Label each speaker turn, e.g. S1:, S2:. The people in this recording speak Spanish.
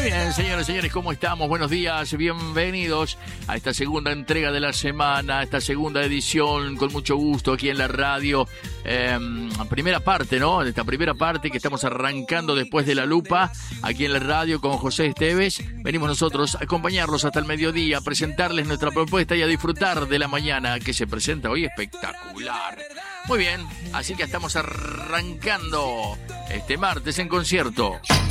S1: bien, señoras y señores, ¿cómo estamos? Buenos días, bienvenidos a esta segunda entrega de la semana, esta segunda edición, con mucho gusto aquí en la radio. Primera parte, ¿no? Esta primera parte que estamos arrancando después de la lupa, aquí en la radio con José Esteves. Venimos nosotros a acompañarlos hasta el mediodía, a presentarles nuestra propuesta y a disfrutar de la mañana que se presenta hoy espectacular. Muy bien, así que estamos arrancando este martes en concierto.